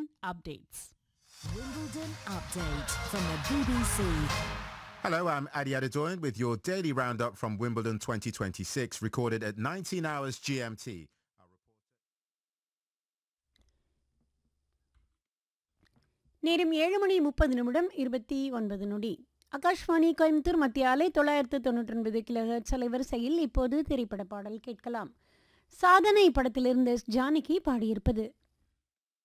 updates. Wimbledon update from the BBC. Hello, I'm Adi Adedoyan with your daily roundup from Wimbledon 2026, recorded at 19 hours GMT. நேரம் 7:30:29 ஆகாஷ்வாணி கோயம்புத்தூர் மத்திய அலை 999 kilohertz அலைவரிசையில் இப்போது திரைப்பட பாடல் கேட்கலாம். சாதனை படத்திலிருந்து ஜானகி பாடியிருப்பது.